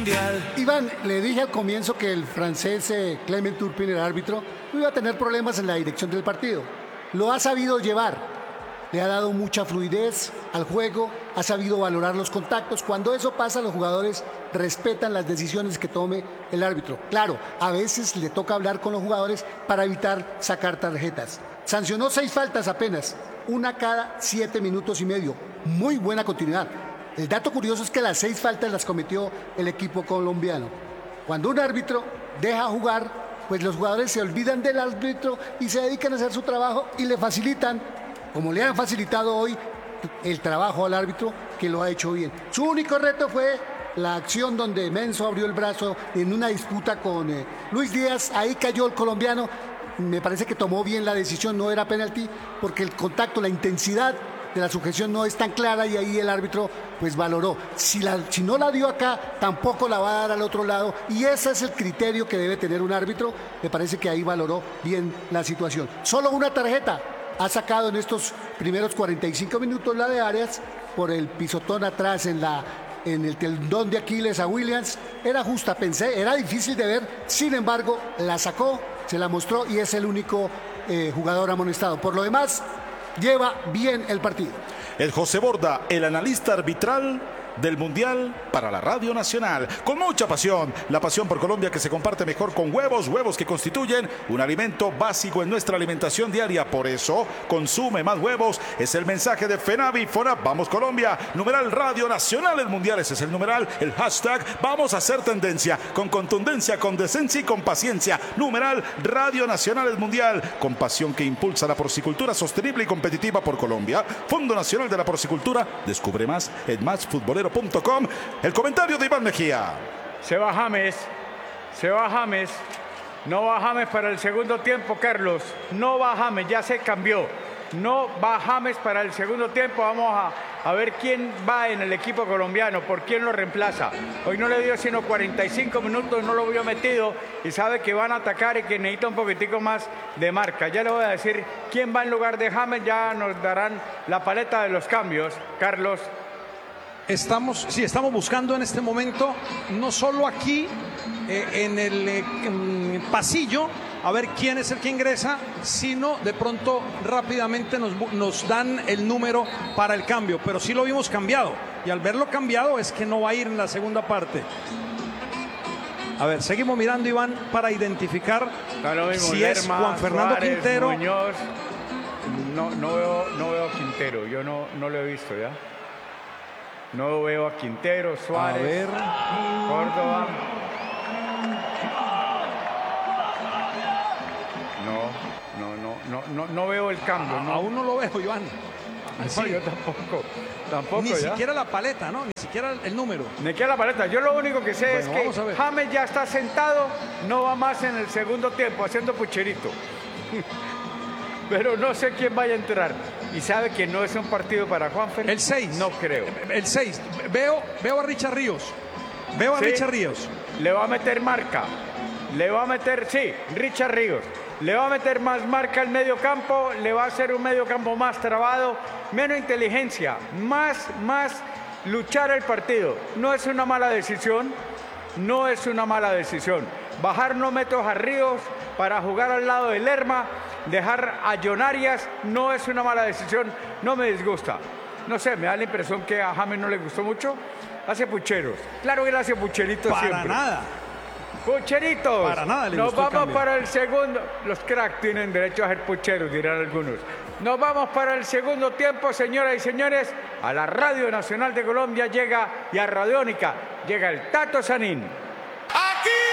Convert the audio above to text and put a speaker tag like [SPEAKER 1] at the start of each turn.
[SPEAKER 1] mundial.
[SPEAKER 2] Iván, le dije al comienzo que el francés Clement Turpin, el árbitro, no iba a tener problemas en la dirección del partido. Lo ha sabido llevar. Le ha dado mucha fluidez al juego, ha sabido valorar los contactos. Cuando eso pasa, los jugadores respetan las decisiones que tome el árbitro. Claro, a veces le toca hablar con los jugadores para evitar sacar tarjetas. Sancionó 6 faltas apenas, una cada 7 minutos y medio. Muy buena continuidad. El dato curioso es que las 6 faltas las cometió el equipo colombiano. Cuando un árbitro deja jugar, pues los jugadores se olvidan del árbitro y se dedican a hacer su trabajo y le facilitan, como le han facilitado hoy, el trabajo al árbitro, que lo ha hecho bien. Su único reto fue la acción donde Menso abrió el brazo en una disputa con Luis Díaz. Ahí cayó el colombiano. Me parece que tomó bien la decisión, no era penalti, porque el contacto, la intensidad de la sujeción no es tan clara y ahí el árbitro pues valoró. Si no la dio acá, tampoco la va a dar al otro lado, y ese es el criterio que debe tener un árbitro. Me parece que ahí valoró bien la situación. Solo una tarjeta ha sacado en estos primeros 45 minutos la de Arias por el pisotón atrás en el tendón de Aquiles a Williams. Era justa, pensé, era difícil de ver, sin embargo la sacó, se la mostró y es el único jugador amonestado. Por lo demás, lleva bien el partido.
[SPEAKER 3] El José Borda, el analista arbitral del Mundial para la Radio Nacional. Con mucha pasión, la pasión por Colombia que se comparte mejor con huevos que constituyen un alimento básico en nuestra alimentación diaria. Por eso, consume más huevos. Es el mensaje de FENAVI, FONAP, Vamos Colombia, numeral Radio Nacional el Mundial. Ese es el numeral, el hashtag, vamos a hacer tendencia, con contundencia, con decencia y con paciencia. Numeral Radio Nacional el Mundial, con pasión que impulsa la porcicultura sostenible y competitiva por Colombia. Fondo Nacional de la Porcicultura. Descubre más en másfutbolero.com. El comentario de Iván Mejía.
[SPEAKER 4] Se va James, no va James para el segundo tiempo, Carlos, no va James, ya se cambió, no va James para el segundo tiempo. Vamos a ver quién va en el equipo colombiano, por quién lo reemplaza. Hoy no le dio sino 45 minutos, no lo vio metido y sabe que van a atacar y que necesita un poquitico más de marca. Ya le voy a decir quién va en lugar de James, ya nos darán la paleta de los cambios, Carlos.
[SPEAKER 5] Estamos buscando en este momento, no solo aquí en el pasillo, a ver quién es el que ingresa, sino de pronto rápidamente nos dan el número para el cambio, pero sí lo vimos cambiado, y al verlo cambiado es que no va a ir en la segunda parte. A ver, seguimos mirando, Iván, para identificar si
[SPEAKER 4] Lerma,
[SPEAKER 5] es Juan Fernando
[SPEAKER 4] Suárez,
[SPEAKER 5] Quintero.
[SPEAKER 4] Muñoz. No veo a Quintero, yo no lo he visto ya. No veo a Quintero, Suárez,
[SPEAKER 5] a ver.
[SPEAKER 4] Córdoba. No veo el cambio. No.
[SPEAKER 5] Aún no lo veo, Iván.
[SPEAKER 4] No, yo tampoco.
[SPEAKER 5] Ni
[SPEAKER 4] ya.
[SPEAKER 5] Siquiera la paleta, ¿no? Ni siquiera el número.
[SPEAKER 4] Ni siquiera la paleta. Yo lo único que sé es que James ya está sentado, no va más en el segundo tiempo, haciendo pucherito. Pero no sé quién vaya a entrar. ¿Y sabe que no es un partido para Juanfer?
[SPEAKER 5] El 6.
[SPEAKER 4] No creo.
[SPEAKER 5] El 6. Veo a Richard Ríos. Richard Ríos.
[SPEAKER 4] Le va a meter marca. Richard Ríos. Le va a meter más marca al medio campo. Le va a hacer un medio campo más trabado. Menos inteligencia. Más luchar el partido. No es una mala decisión. Bajar no metros a Ríos para jugar al lado de Lerma. Dejar a John Arias no es una mala decisión, no me disgusta. No sé, me da la impresión que a James no le gustó mucho. Hace pucheros. Claro que él hace pucheritos siempre.
[SPEAKER 5] Para nada.
[SPEAKER 4] Pucheritos.
[SPEAKER 5] Para nada le
[SPEAKER 4] Nos
[SPEAKER 5] gustó el
[SPEAKER 4] vamos
[SPEAKER 5] cambio.
[SPEAKER 4] para el segundo. Los cracks tienen derecho a ser pucheros, dirán algunos. Nos vamos para el segundo tiempo, señoras y señores. A la Radio Nacional de Colombia llega y a Radiónica llega el Tato Sanín.